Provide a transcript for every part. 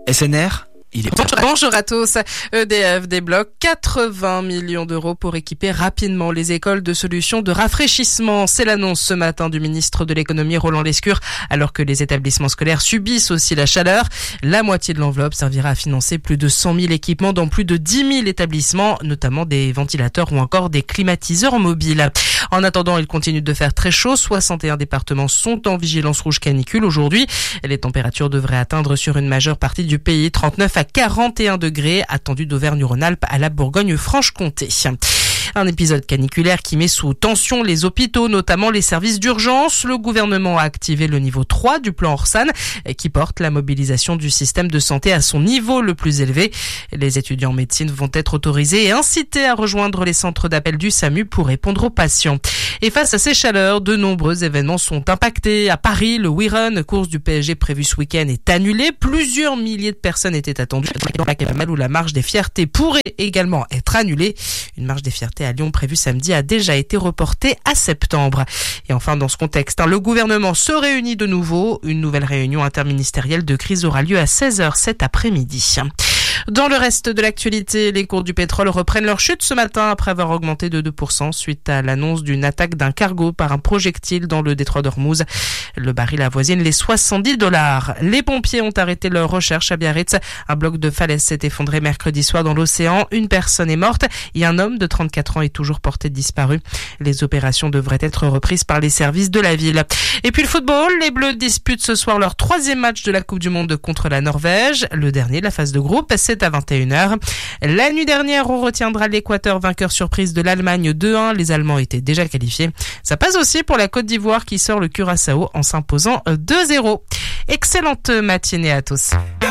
SNR, il est... Bonjour à tous. EDF débloque 80 millions d'euros pour équiper rapidement les écoles de solutions de rafraîchissement. C'est l'annonce ce matin du ministre de l'économie Roland Lescure, alors que les établissements scolaires subissent aussi la chaleur. La moitié de l'enveloppe servira à financer plus de 100 000 équipements dans plus de 10 000 établissements, notamment des ventilateurs ou encore des climatiseurs mobiles. En attendant, il continue de faire très chaud. 61 départements sont en vigilance rouge canicule aujourd'hui. Les températures devraient atteindre sur une majeure partie du pays 39 à 41 degrés, attendus d'Auvergne-Rhône-Alpes à la Bourgogne-Franche-Comté. Un épisode caniculaire qui met sous tension les hôpitaux, notamment les services d'urgence. Le gouvernement a activé le niveau 3 du plan Orsan, qui porte la mobilisation du système de santé à son niveau le plus élevé. Les étudiants en médecine vont être autorisés et incités à rejoindre les centres d'appel du SAMU pour répondre aux patients. Et face à ces chaleurs, de nombreux événements sont impactés. À Paris, le We Run, course du PSG prévue ce week-end, est annulée. Plusieurs milliers de personnes étaient attendues. Dans la capitale où la marche des fiertés pourrait également être annulée. Une marche des fiertés à Lyon prévue samedi a déjà été reportée à septembre. Et enfin, dans ce contexte, le gouvernement se réunit de nouveau. Une nouvelle réunion interministérielle de crise aura lieu à 16h cet après-midi. Dans le reste de l'actualité, les cours du pétrole reprennent leur chute ce matin après avoir augmenté de 2% suite à l'annonce d'une attaque d'un cargo par un projectile dans le détroit d'Ormuz. Le baril avoisine les $70. Les pompiers ont arrêté leur recherche à Biarritz. Un bloc de falaise s'est effondré mercredi soir dans l'océan. Une personne est morte et un homme de 34 ans est toujours porté disparu. Les opérations devraient être reprises par les services de la ville. Et puis le football, les Bleus disputent ce soir leur 3e match de la Coupe du Monde contre la Norvège. Le dernier de la phase de groupe, c'est à 21h. La nuit dernière, on retiendra l'Équateur vainqueur surprise de l'Allemagne 2-1. Les Allemands étaient déjà qualifiés. Ça passe aussi pour la Côte d'Ivoire qui sort le Curaçao en s'imposant 2-0. Excellente matinée à tous.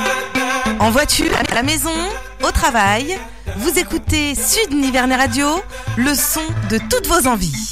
En voiture, à la maison, au travail, vous écoutez Sud Nivernais Radio, le son de toutes vos envies.